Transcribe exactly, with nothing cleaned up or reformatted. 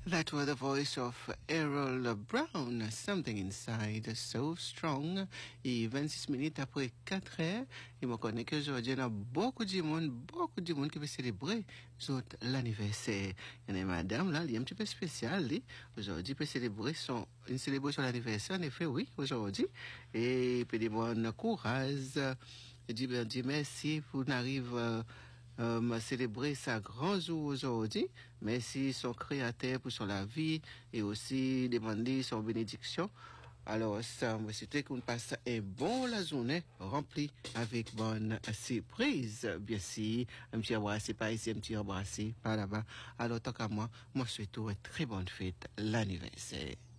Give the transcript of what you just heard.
That was the voice of Errol Brown, Something Inside So Strong. Et vingt-six minutes après quatre heures, il me connaît que aujourd'hui, il y a beaucoup de monde, beaucoup de monde qui veut célébrer l'anniversaire. Il y a une madame là, il est un petit peu spécial, aujourd'hui, peut célébrer son, une célébration d'anniversaire, en effet, oui, aujourd'hui. Et puis, des bonnes courage. Je dis, ben, dis merci pour n'arriver, Euh, célébrer sa grand jour aujourd'hui. Merci son créateur pour son la vie et aussi demander son bénédiction. Alors, ça, moi, c'était qu'on passe un bon la journée remplie avec bonne surprise. Bien sûr, un petit abrassé par ici, un petit abrassé par là-bas. Alors, tant qu'à moi, moi, je souhaite une très bonne fête l'anniversaire.